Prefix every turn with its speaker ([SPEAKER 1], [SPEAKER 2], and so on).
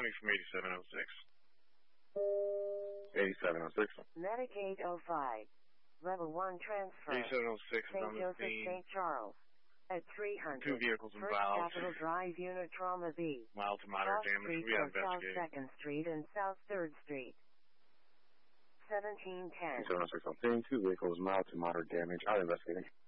[SPEAKER 1] County from 8706.
[SPEAKER 2] 8706.
[SPEAKER 3] Medic 805. Level 1 transfer.
[SPEAKER 1] 8706 is
[SPEAKER 3] St.
[SPEAKER 1] on the
[SPEAKER 3] Joseph,
[SPEAKER 1] scene.
[SPEAKER 3] St. Charles. At 300.
[SPEAKER 1] 2 vehicles
[SPEAKER 3] First
[SPEAKER 1] involved.
[SPEAKER 3] Capital Drive Unit Trauma B.
[SPEAKER 1] Mild to moderate
[SPEAKER 3] South
[SPEAKER 1] damage.
[SPEAKER 3] Street
[SPEAKER 1] We are
[SPEAKER 3] or South
[SPEAKER 1] investigating.
[SPEAKER 3] 2nd Street and South 3rd Street. 1710.
[SPEAKER 2] 8706 on scene. 2 vehicles, mild to moderate damage. Out investigating.